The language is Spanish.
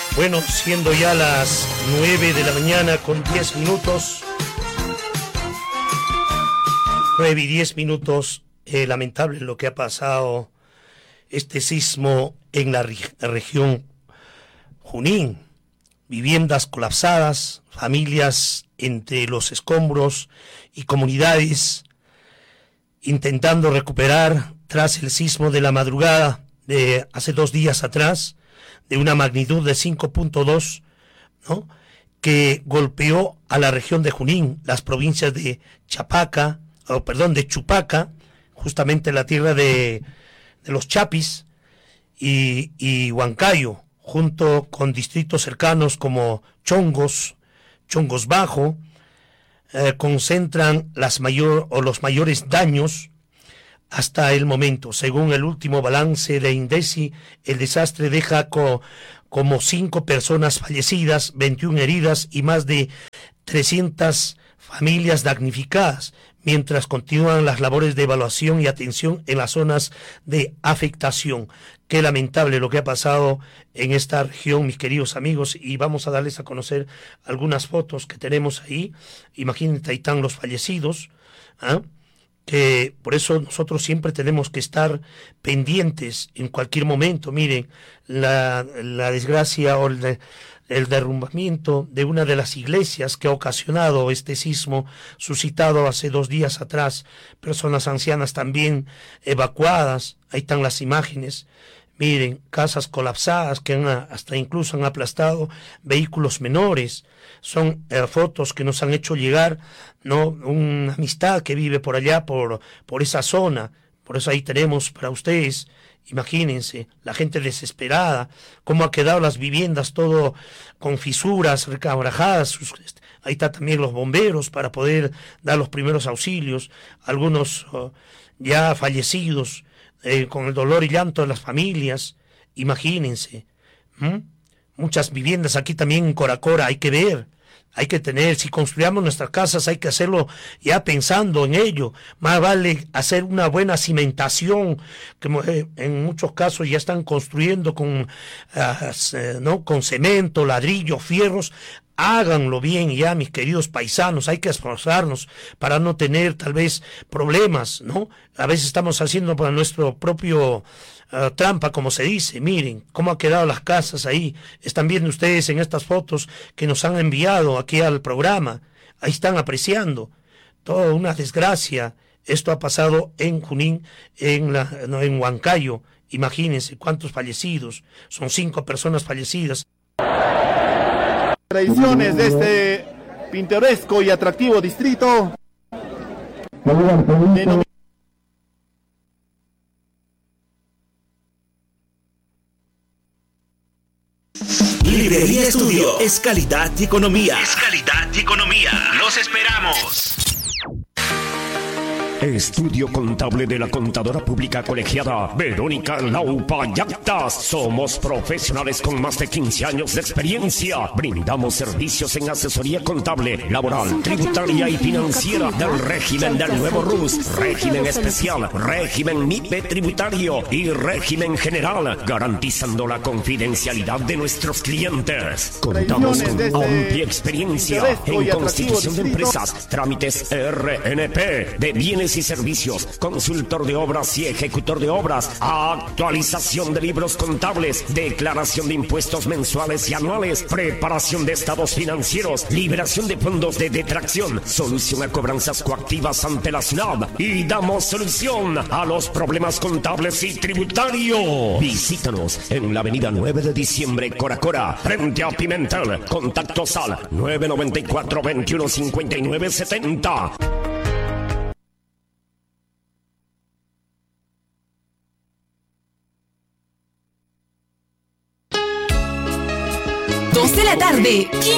Bueno, siendo ya las 9 de la mañana con 10 minutos, 9 y 10 minutos, lamentable lo que ha pasado, este sismo en la región Junín, viviendas colapsadas, familias entre los escombros y comunidades intentando recuperar tras el sismo de la madrugada de hace 2 días atrás, de una magnitud de 5.2, ¿no?, que golpeó a la región de Junín, las provincias de de Chupaca, justamente la tierra de los Chapis, y Huancayo, junto con distritos cercanos como Chongos Bajo, concentran los mayores daños hasta el momento. Según el último balance de INDECI, el desastre deja como 5 personas fallecidas, 21 heridas y más de 300 familias damnificadas, mientras continúan las labores de evaluación y atención en las zonas de afectación. Qué lamentable lo que ha pasado en esta región, mis queridos amigos, y vamos a darles a conocer algunas fotos que tenemos ahí. Imagínense, ahí están los fallecidos, que por eso nosotros siempre tenemos que estar pendientes en cualquier momento. Miren, la desgracia o el derrumbamiento de una de las iglesias que ha ocasionado este sismo suscitado hace 2 días atrás, personas ancianas también evacuadas. Ahí están las imágenes. Miren, casas colapsadas que hasta incluso han aplastado vehículos menores. Son fotos que nos han hecho llegar, ¿no?, una amistad que vive por allá, por esa zona. Por eso ahí tenemos para ustedes. Imagínense, la gente desesperada, cómo ha quedado las viviendas, todo con fisuras, recabrajadas. Ahí está también los bomberos para poder dar los primeros auxilios. Algunos ya fallecidos, con el dolor y llanto de las familias. Imagínense. Muchas viviendas aquí también en Coracora. Hay que ver, hay que tener, si construyamos nuestras casas hay que hacerlo ya pensando en ello. Más vale hacer una buena cimentación, que en muchos casos ya están construyendo con cemento, ladrillo, fierros. Háganlo bien ya, mis queridos paisanos. Hay que esforzarnos para no tener tal vez problemas, ¿no? A veces estamos haciendo para nuestro propio trampa, como se dice. Miren cómo han quedado las casas ahí. Están viendo ustedes en estas fotos que nos han enviado aquí al programa. Ahí están apreciando. Toda una desgracia. Esto ha pasado en Junín, en Huancayo. Imagínense cuántos fallecidos. Son 5 personas fallecidas. Tradiciones de este pintoresco y atractivo distrito. Librería Estudio es calidad y economía. Es calidad y economía. Los esperamos. Estudio Contable de la Contadora Pública Colegiada Verónica Laupa Yactas. Somos profesionales con más de 15 años de experiencia. Brindamos servicios en asesoría contable, laboral, tributaria y financiera del régimen del nuevo RUS, régimen especial, régimen MIPE tributario y régimen general, garantizando la confidencialidad de nuestros clientes. Contamos con amplia experiencia en constitución de empresas, trámites RNP, de bienes y servicios, consultor de obras y ejecutor de obras, actualización de libros contables, declaración de impuestos mensuales y anuales, preparación de estados financieros, liberación de fondos de detracción, solución a cobranzas coactivas ante la SUNAT y damos solución a los problemas contables y tributarios. Visítanos en la avenida 9 de diciembre, Coracora, frente a Pimentel. Contactos al 994 21 59 70. De la tarde, 15